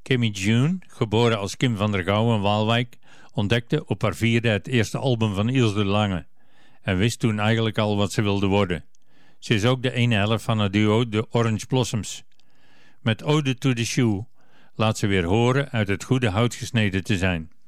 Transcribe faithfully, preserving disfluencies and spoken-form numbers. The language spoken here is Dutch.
Kimmy June, geboren als Kim van der Gouw in Waalwijk, ontdekte op haar vierde het eerste album van Ilse de Lange en wist toen eigenlijk al wat ze wilde worden. Ze is ook de ene helft van het duo de Orange Blossoms. Met Ode to the Shoe laat ze weer horen uit het goede hout gesneden te zijn.